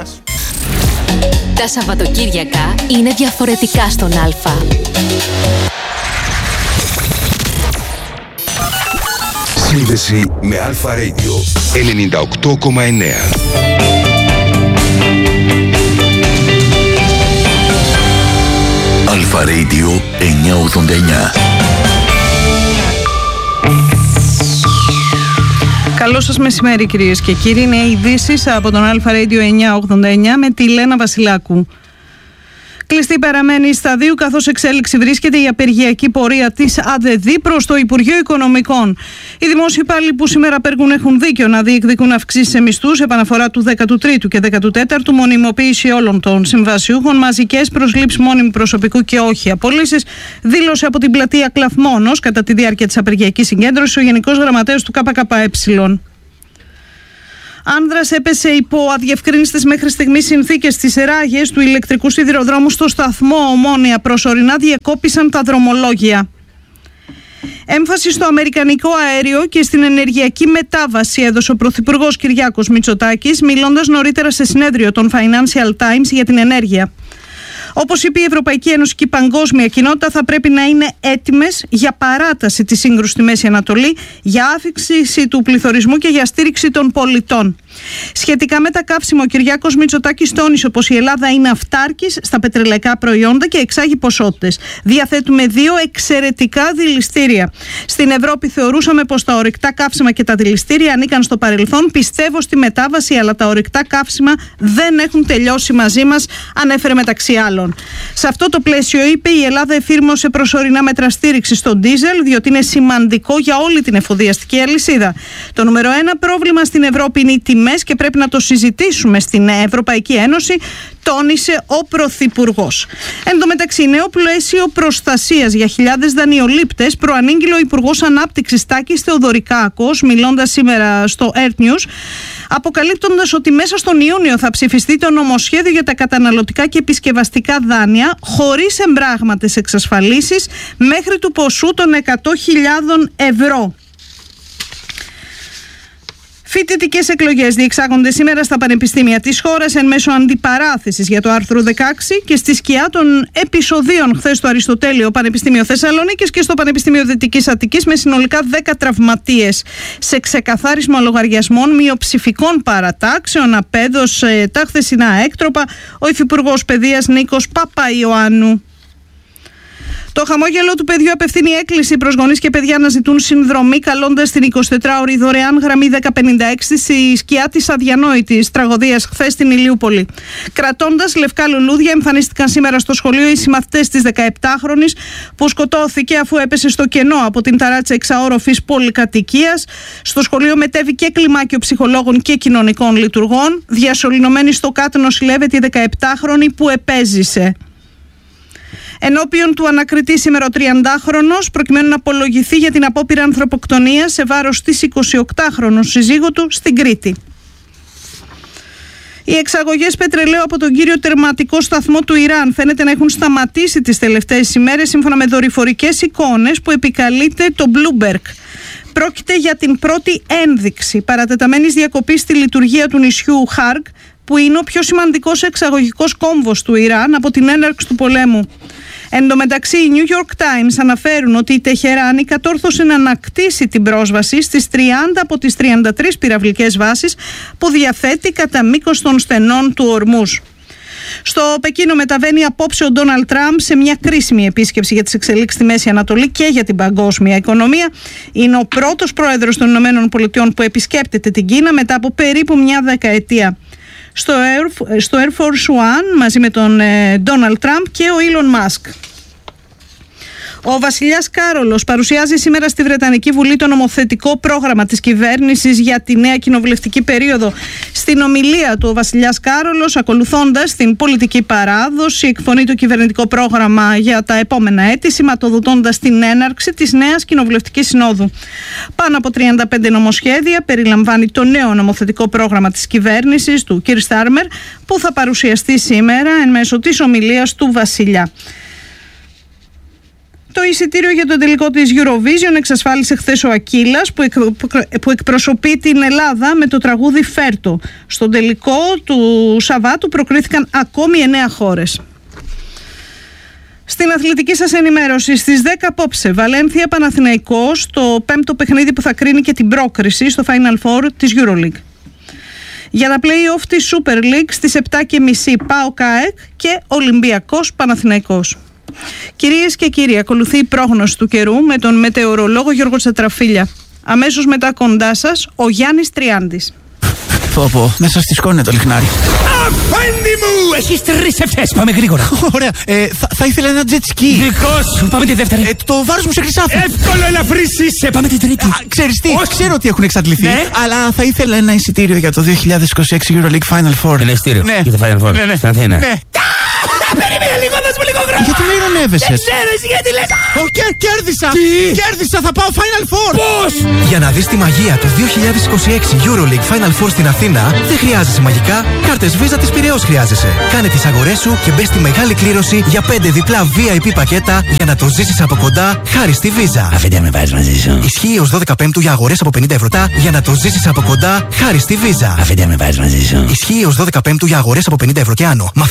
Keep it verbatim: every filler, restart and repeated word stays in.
μας. Τα Σαββατοκύριακα είναι διαφορετικά στον Αλφα. Σύνδεση με Αλφα Radio ενενήντα οκτώ κόμμα εννέα. Αλφα Radio εννιακόσια ογδόντα εννέα. Καλό σας μεσημέρι κυρίες και κύριοι. Είναι ειδήσεις από τον Αλφα Radio εννιακόσια ογδόντα εννέα με τη Λένα Βασιλάκου. Κλειστή παραμένει σταδίου καθώς εξέλιξη βρίσκεται η απεργιακή πορεία της ΑΔΕΔ προς το Υπουργείο Οικονομικών. Οι δημόσιοι υπάλληλοι που σήμερα απεργούν έχουν δίκιο να διεκδικούν αυξήσεις σε μισθούς, επαναφορά του δέκατου τρίτου και δέκατου τέταρτου, μονιμοποίηση όλων των συμβασιούχων, μαζικές προσλήψεις μόνιμου προσωπικού και όχι απολύσεις, δήλωσε από την πλατεία Κλαθμόνος κατά τη διάρκεια της απεργιακής συγκέντρωσης ο Γενικός Γραμματέας του ΚΚΕ. Άνδρας έπεσε υπό αδιευκρίνιστες μέχρι στιγμής συνθήκες στις ράγες του ηλεκτρικού σιδηροδρόμου στο σταθμό Ομόνια. Προσωρινά διεκόπησαν τα δρομολόγια. Έμφαση στο αμερικανικό αέριο και στην ενεργειακή μετάβαση έδωσε ο Πρωθυπουργός Κυριάκος Μητσοτάκης, μιλώντας νωρίτερα σε συνέδριο των Financial Times για την ενέργεια. Όπως είπε η Ευρωπαϊκή Ένωση και η παγκόσμια κοινότητα θα πρέπει να είναι έτοιμες για παράταση της σύγκρουσης στη Μέση Ανατολή, για αύξηση του πληθωρισμού και για στήριξη των πολιτών. Σχετικά με τα καύσιμα, ο Κυριάκος Μητσοτάκης τόνισε πως η Ελλάδα είναι αυτάρκης στα πετρελαϊκά προϊόντα και εξάγει ποσότητες. Διαθέτουμε δύο εξαιρετικά δηληστήρια. Στην Ευρώπη θεωρούσαμε πως τα ορυκτά καύσιμα και τα δηληστήρια ανήκαν στο παρελθόν. Πιστεύω στη μετάβαση, αλλά τα ορυκτά καύσιμα δεν έχουν τελειώσει μαζί μας, ανέφερε μεταξύ άλλων. Σε αυτό το πλαίσιο, είπε, η Ελλάδα εφήρμοσε προσωρινά μέτρα στήριξη στο ντίζελ, διότι είναι σημαντικό για όλη την εφοδιαστική αλυσίδα. Το νούμερο ένα πρόβλημα στην Ευρώπη είναι οι τιμές και πρέπει να το συζητήσουμε στην Ευρωπαϊκή Ένωση, τόνισε ο Πρωθυπουργός. Εν τω μεταξύ, νέο πλαίσιο προστασίας για χιλιάδες δανειολήπτες προανήγγειλε ο Υπουργός Ανάπτυξης Τάκης Θεοδωρικάκος, μιλώντας σήμερα στο Earth News, αποκαλύπτοντας ότι μέσα στον Ιούνιο θα ψηφιστεί το νομοσχέδιο για τα καταναλωτικά και επισκευαστικά δάνεια χωρίς εμπράγματες εξασφαλίσεις μέχρι του ποσού των εκατό χιλιάδων ευρώ. Φοιτητικές εκλογές διεξάγονται σήμερα στα πανεπιστήμια της χώρας εν μέσω αντιπαράθεσης για το άρθρο δεκαέξι και στη σκιά των επεισοδίων χθες στο Αριστοτέλειο Πανεπιστήμιο Θεσσαλονίκης και στο Πανεπιστήμιο Δυτικής Αττικής με συνολικά δέκα τραυματίες. Σε ξεκαθάρισμα λογαριασμών μειοψηφικών παρατάξεων απέδωσε τα χθεσινά έκτροπα ο Υφυπουργός Παιδείας Νίκος Παπαϊωάννου. Το χαμόγελο του παιδιού απευθύνει έκκληση προς γονείς και παιδιά να ζητούν συνδρομή, καλώντας την εικοσιτετράωρη δωρεάν γραμμή δέκα πενήντα έξι στη σκιά της αδιανόητης τραγωδίας χθες στην Ηλιούπολη. Κρατώντας λευκά λουλούδια, εμφανίστηκαν σήμερα στο σχολείο οι συμμαθητές της δεκαεπτάχρονης που σκοτώθηκε αφού έπεσε στο κενό από την ταράτσα εξαόροφης πολυκατοικίας. Στο σχολείο μετέβη και κλιμάκιο ψυχολόγων και κοινωνικών λειτουργών. Διασωληνωμένη στο κάτω νοσηλεύεται η δεκαεπτάχρονη που επέζησε. Ενώπιον του ανακριτή σήμερα ο τριαντάχρονος, προκειμένου να απολογηθεί για την απόπειρα ανθρωποκτονίας σε βάρος της εικοσιοκτάχρονου σύζυγου του στην Κρήτη. Οι εξαγωγές πετρελαίου από τον κύριο τερματικό σταθμό του Ιράν φαίνεται να έχουν σταματήσει τις τελευταίες ημέρες, σύμφωνα με δορυφορικές εικόνες που επικαλείται το Bloomberg. Πρόκειται για την πρώτη ένδειξη παρατεταμένης διακοπής στη λειτουργία του νησιού Χαρκ, που είναι ο πιο σημαντικός εξαγωγικός κόμβος του Ιράν από την έναρξη του πολέμου. Εν τω μεταξύ, οι New York Times αναφέρουν ότι η Τεχεράνη κατόρθωσε να ανακτήσει την πρόσβαση στις τριάντα από τις τριάντα τρεις πυραυλικές βάσεις που διαθέτει κατά μήκος των στενών του Ορμούζ. Στο Πεκίνο μεταβαίνει απόψε ο Ντόναλντ Τραμπ σε μια κρίσιμη επίσκεψη για τις εξελίξεις στη Μέση Ανατολή και για την παγκόσμια οικονομία. Είναι ο πρώτος πρόεδρος των Ηνωμένων Πολιτειών που επισκέπτεται την Κίνα μετά από περίπου μια δεκαετία. Στο Air, στο Air Force One μαζί με τον Ντόναλντ Τραμπ και ο Elon Musk. Ο βασιλιάς Κάρολος παρουσιάζει σήμερα στη Βρετανική Βουλή το νομοθετικό πρόγραμμα της κυβέρνησης για τη νέα κοινοβουλευτική περίοδο. Στην ομιλία του ο βασιλιάς Κάρολος, ακολουθώντας την πολιτική παράδοση, εκφωνεί το κυβερνητικό πρόγραμμα για τα επόμενα έτη, σηματοδοτώντας την έναρξη της νέας κοινοβουλευτικής συνόδου. Πάνω από τριάντα πέντε νομοσχέδια περιλαμβάνει το νέο νομοθετικό πρόγραμμα της κυβέρνησης του Κιρ Στάρμερ, που θα παρουσιαστεί σήμερα εν μέσω της ομιλίας του βασιλιά. Το εισιτήριο για τον τελικό της Eurovision εξασφάλισε χθες ο Ακύλας που, εκ, που εκπροσωπεί την Ελλάδα με το τραγούδι Φέρτο. Στον τελικό του Σαββάτου προκρίθηκαν ακόμη εννέα χώρες. Στην αθλητική σας ενημέρωση, στις δέκα απόψε, Βαλένθια Παναθηναϊκός, το πέμπτο παιχνίδι που θα κρίνει και την πρόκριση στο Final Four της EuroLeague. Για τα play-off της Super League στις επτά και μισή ΠΑΟΚ ΑΕΚ και Ολυμπιακός Παναθηναϊκός. Κυρίες και κύριοι, ακολουθεί η πρόγνωση του καιρού με τον μετεωρολόγο Γιώργο Τσατραφίλια. Αμέσως μετά κοντά σας, ο Γιάννης Τριάντης. Πω πω, μέσα στη σκόνη το λιχνάρι. Αφέντη μου! Έχεις τρεις ευθές, πάμε γρήγορα. Ωραία, ε, θα, θα ήθελα ένα jet ski. Δικό σου, πάμε τη δεύτερη. Ε, το βάρος μου σε χρυσάφι. Εύκολο, ελαφρύς είσαι, πάμε τη τρίτη. Α, ξέρεις τι, Όχι. ξέρω ότι έχουν εξαντληθεί, Ναι. αλλά θα ήθελα ένα εισιτήριο για το δύο χιλιάδες είκοσι έξι EuroLeague Final Four. Ένα εισιτήριο Ναι. για το Final Four, Ναι, ναι. στην Αθήνα. Ναι. Περίμενε λίγο, δώσ' μου λίγο χρόνο. Γιατί με ειρωνεύεσαι? Δεν ξέρω εσύ γιατί λες. Ω, κέρ- κέρδισα! Τι? Κέρδισα, θα πάω Final Four! Πώς? Για να δεις τη μαγεία του δύο χιλιάδες είκοσι έξι EuroLeague Final Four στην Αθήνα, δεν χρειάζεσαι μαγικά, κάρτες Visa της Πειραιώς χρειάζεσαι. Κάνε τις αγορές σου και μπες στη μεγάλη κλήρωση για πέντε διπλά βι άι πι πακέτα για να το ζήσεις από κοντά χάρη στη Visa. Αφέντη με βάζεις μαζί σου. Ισχύει ως δώδεκα Πέμπτου για αγορές από πενήντα ευρώ για να το ζήσεις από κοντά χάρη στη Visa. Αφέντη με βάζεις μαζί σου. Ισχύει ως δώδεκα Πέμπτου για αγορές από πενήντα ευρώ και άνω.